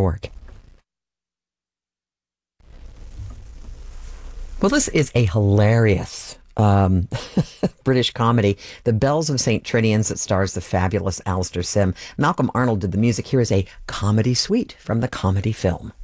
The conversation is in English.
Well, this is a hilarious British comedy, The Bells of St. Trinian's, that stars the fabulous Alistair Sim. Malcolm Arnold did the music. Here is a comedy suite from the comedy film.